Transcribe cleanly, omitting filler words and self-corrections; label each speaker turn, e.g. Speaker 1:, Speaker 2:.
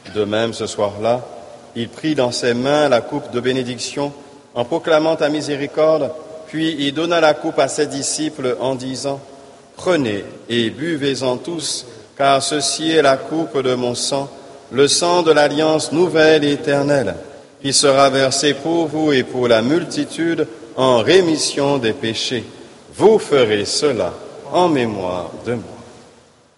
Speaker 1: De même, ce soir-là, il prit dans ses mains la coupe de bénédiction en proclamant ta miséricorde, puis il donna la coupe à ses disciples en disant « Prenez et buvez-en tous, car ceci est la coupe de mon sang, le sang de l'alliance nouvelle et éternelle, qui sera versé pour vous et pour la multitude en rémission des péchés. Vous ferez cela en mémoire de moi. »